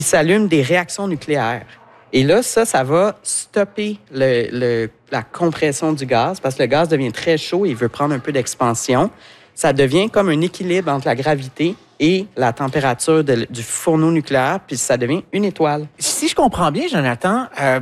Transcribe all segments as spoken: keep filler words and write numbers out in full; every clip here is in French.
s'allument des réactions nucléaires. Et là, ça, ça va stopper le, le, la compression du gaz parce que le gaz devient très chaud et il veut prendre un peu d'expansion. Ça devient comme un équilibre entre la gravité et la température de, du fourneau nucléaire, puis ça devient une étoile. Si je comprends bien, Jonathan, euh,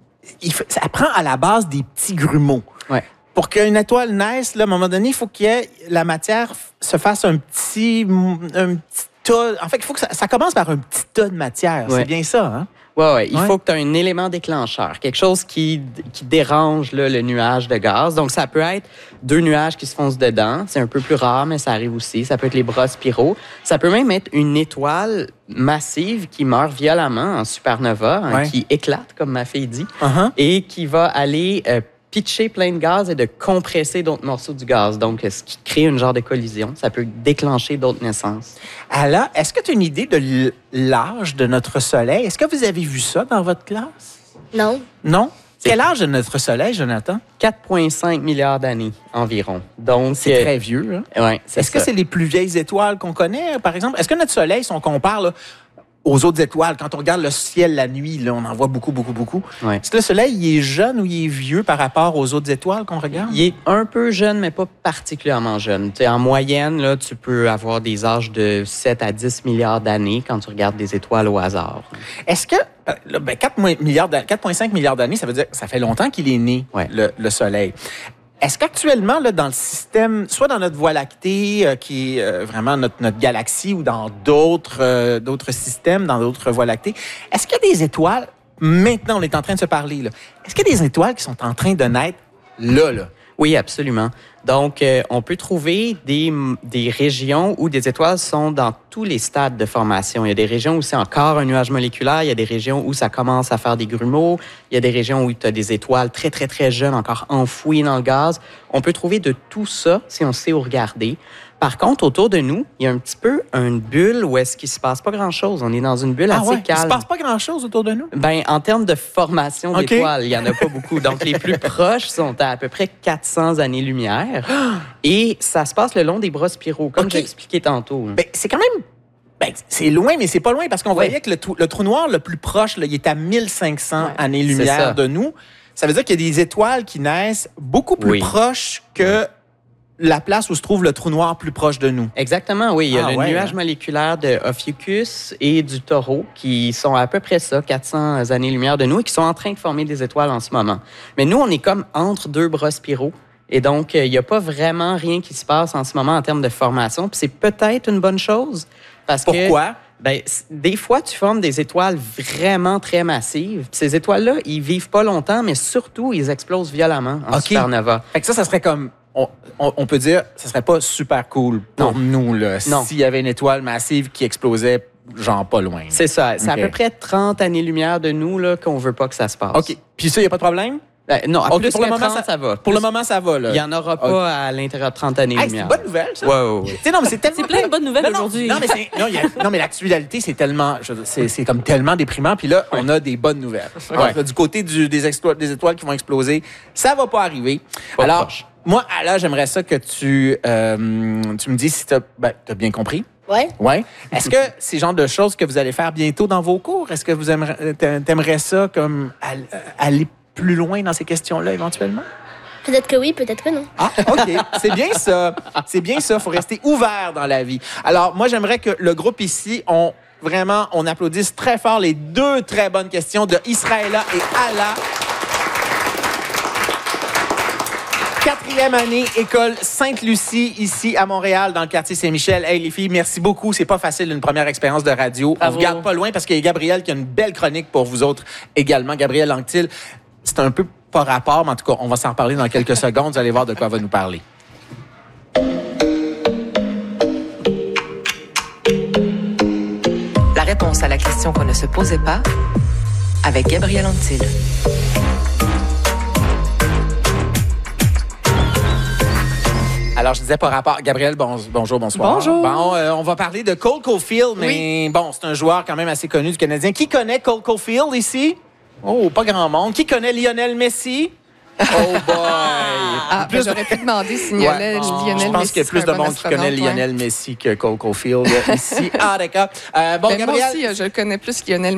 il faut, ça prend à la base des petits grumeaux. Ouais. Pour qu'une étoile naisse, là, à un moment donné, il faut que la matière se fasse un petit, un petit tas. En fait, il faut que ça, ça commence par un petit tas de matière. Ouais. C'est bien ça, hein? Oui, ouais. Il ouais. faut que tu aies un élément déclencheur, quelque chose qui, qui dérange là, le nuage de gaz. Donc, ça peut être deux nuages qui se foncent dedans. C'est un peu plus rare, mais ça arrive aussi. Ça peut être les bras spiraux. Ça peut même être une étoile massive qui meurt violemment en supernova, ouais. hein, qui éclate, comme ma fille dit, uh-huh. et qui va aller euh, pitcher plein de gaz et de compresser d'autres morceaux du gaz. Donc, ce qui crée une genre de collision. Ça peut déclencher d'autres naissances. Alors, est-ce que tu as une idée de l'âge de notre Soleil? Est-ce que vous avez vu ça dans votre classe? Non. Non? C'est... Quel âge de notre Soleil, Jonathan? quatre virgule cinq milliards d'années environ. Donc, c'est euh... très vieux. Hein? Ouais, c'est Est-ce ça. que c'est les plus vieilles étoiles qu'on connaît, par exemple? Est-ce que notre Soleil, si on compare là, aux autres étoiles, quand on regarde le ciel la nuit, là, on en voit beaucoup, beaucoup, beaucoup. Ouais. Est-ce que le Soleil, il est jeune ou il est vieux par rapport aux autres étoiles qu'on regarde? Il est un peu jeune, mais pas particulièrement jeune. T'sais, en moyenne, là, tu peux avoir des âges de sept à dix milliards d'années quand tu regardes des étoiles au hasard. Est-ce que là, ben, quatre virgule cinq milliards d'années, ça veut dire que ça fait longtemps qu'il est né, ouais. le, le Soleil. Est-ce qu'actuellement, là, dans le système, soit dans notre Voie lactée, euh, qui est euh, vraiment notre, notre galaxie, ou dans d'autres, euh, d'autres systèmes, dans d'autres Voies lactées, est-ce qu'il y a des étoiles, maintenant on est en train de se parler, là, est-ce qu'il y a des étoiles qui sont en train de naître là, là? Oui, absolument. Donc, euh, on peut trouver des, des régions où des étoiles sont dans tous les stades de formation. Il y a des régions où c'est encore un nuage moléculaire. Il y a des régions où ça commence à faire des grumeaux. Il y a des régions où tu as des étoiles très, très, très jeunes, encore enfouies dans le gaz. On peut trouver de tout ça si on sait où regarder. Par contre, autour de nous, il y a un petit peu une bulle où est-ce qu'il se passe pas grand-chose. On est dans une bulle ah assez ouais? calme. Il se passe pas grand-chose autour de nous? Ben, en termes de formation okay. d'étoiles, il y en a pas beaucoup. Donc, les plus proches sont à à peu près quatre cents années-lumière. Et ça se passe le long des bras spiraux, comme okay. j'ai expliqué tantôt. Ben, c'est quand même... Ben, c'est loin, mais c'est pas loin, parce qu'on ouais. voyait que le, trou, le trou noir le plus proche, là, il est à mille cinq cents ouais. années-lumière de nous. Ça veut dire qu'il y a des étoiles qui naissent beaucoup plus oui. proches que... Oui. la place où se trouve le trou noir plus proche de nous. Exactement, oui. Il y a ah, le ouais, nuage hein? moléculaire de Ophiuchus et du Taureau qui sont à peu près ça, quatre cents années-lumière de nous et qui sont en train de former des étoiles en ce moment. Mais nous, on est comme entre deux bras spiraux. Et donc, il n'y a pas vraiment rien qui se passe en ce moment en termes de formation. Puis c'est peut-être une bonne chose. Parce Pourquoi? Que, ben, des fois, tu formes des étoiles vraiment très massives. Puis ces étoiles-là, ils vivent pas longtemps, mais surtout, ils explosent violemment en okay. supernova. Fait que ça, ça serait comme... On, on, on peut dire que ce serait pas super cool pour non. nous, là, s'il y avait une étoile massive qui explosait, genre pas loin. Là. C'est ça. C'est okay. à peu près trente années-lumière de nous là, qu'on veut pas que ça se passe. OK. Puis ça, il n'y a pas de problème? Ben, non, à okay, plus pour que le moment, trente, ça, ça va. Pour plus, le moment, ça va. Il n'y en aura pas okay. à l'intérieur de trente années-lumière. Hey, c'est une bonne nouvelle, ça. Ouais, ouais, ouais. T'sais, non, mais c'est tellement... C'est plein de bonnes nouvelles non, aujourd'hui. Non, non, mais, c'est, non, y a, non, mais l'actualité, c'est tellement... C'est, c'est comme tellement déprimant. Puis là, ouais. on a des bonnes nouvelles. Ouais. Donc, du côté du, des, explo- des étoiles qui vont exploser, ça va pas arriver. Pas Alors... Proche. Moi, là, j'aimerais ça que tu, euh, tu me dises si tu as ben, bien compris. Oui. Ouais. Est-ce que c'est le genre de choses que vous allez faire bientôt dans vos cours? Est-ce que vous aimeriez, t'aimerais ça comme aller plus loin dans ces questions-là éventuellement? Peut-être que oui, peut-être que non. Ah, OK. C'est bien ça. C'est bien ça. Il faut rester ouvert dans la vie. Alors, moi, j'aimerais que le groupe ici, on vraiment, on applaudisse très fort les deux très bonnes questions de Israëla et Ala. Quatrième année, école Sainte-Lucie, ici à Montréal, dans le quartier Saint-Michel. Hey, les filles, merci beaucoup. C'est pas facile, une première expérience de radio. Bravo. On vous garde pas loin parce qu'il y a Gabrielle qui a une belle chronique pour vous autres également. Gabrielle Anctil, c'est un peu pas rapport, mais en tout cas, on va s'en reparler dans quelques secondes. Vous allez voir de quoi elle va nous parler. La réponse à la question qu'on ne se posait pas avec Gabrielle Anctil. Alors, je disais par rapport... Gabrielle, bon, bonjour, bonsoir. Bonjour. Bon, euh, on va parler de Cole Caulfield, mais oui. bon, c'est un joueur quand même assez connu du Canadien. Qui connaît Cole Caulfield ici? Oh, pas grand monde. Qui connaît Lionel Messi? Oh boy! Ah, plus... ben, j'aurais pu demander si Lionel, ouais. oh, Lionel Messi. Je pense qu'il y a plus de monde qui connaît Lionel ouais. Messi que Cole Caulfield ici. Ah, d'accord. Euh, bon, ben, Gabrielle... Moi aussi, je connais plus Lionel